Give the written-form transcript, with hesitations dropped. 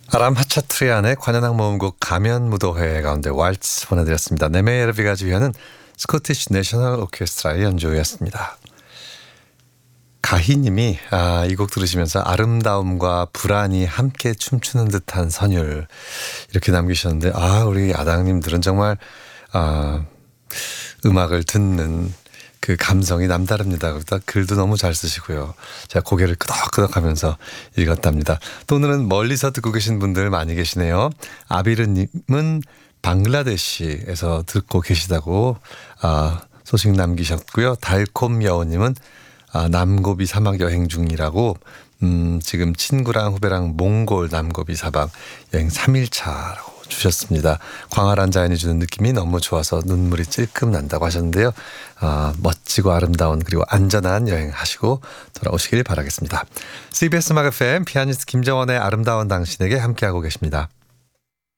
아람 하차트리안의 관현악 모음곡 가면무도회 가운데 왈츠 보내드렸습니다. 네메예르비가 지휘하는 스코티시 내셔널 오케스트라의 연주였습니다. 가희님이 이 곡 들으시면서 아름다움과 불안이 함께 춤추는 듯한 선율 이렇게 남기셨는데 우리 아당님들은 정말 음악을 듣는 그 감성이 남다릅니다. 글도 너무 잘 쓰시고요. 제가 고개를 끄덕끄덕하면서 읽었답니다. 또 오늘은 멀리서 듣고 계신 분들 많이 계시네요. 아비르님은 방글라데시에서 듣고 계시다고 소식 남기셨고요. 달콤 여우님은 남고비 사막 여행 중이라고 지금 친구랑 후배랑 몽골 남고비 사막 여행 3일차라고 주셨습니다. 광활한 자연이 주는 느낌이 너무 좋아서 눈물이 찔끔 난다고 하셨는데요. 멋지고 아름다운 그리고 안전한 여행하시고 돌아오시길 바라겠습니다. CBS 음악 FM 피아니스트 김정원의 아름다운 당신에게 함께하고 계십니다.